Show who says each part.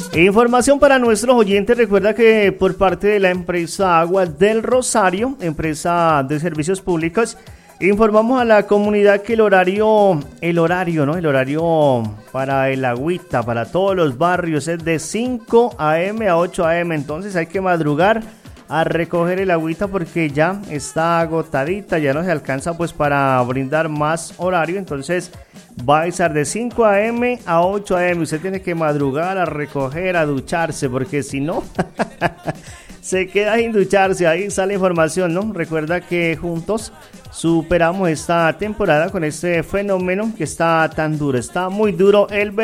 Speaker 1: Información para nuestros oyentes, recuerda que por parte de la empresa Aguas del Rosario, empresa de servicios públicos, informamos a la comunidad que el horario para el agüita, para todos los barrios es de 5 a.m. a 8 a.m. Entonces hay que madrugar a recoger el agüita porque ya está agotadita, ya no se alcanza pues para brindar más horario. Entonces va a estar de 5 a.m. a 8 a.m. Usted tiene que madrugar a recoger, a ducharse, porque si no se queda sin ducharse. Ahí está la información, ¿no? Recuerda que juntos superamos esta temporada con este fenómeno que está tan duro, está muy duro el